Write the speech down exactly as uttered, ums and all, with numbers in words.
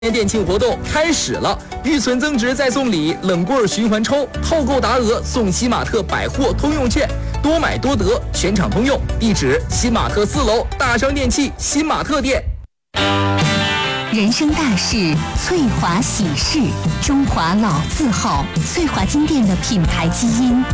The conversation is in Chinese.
年店庆活动开始了，预存增值再送礼，冷棍循环抽，套购达额送西马特百货通用券，多买多得，全场通用。地址：新马特四楼大商电器新马特店。 人生大事，翠华喜事，中华老字号，翠华金店的品牌基因。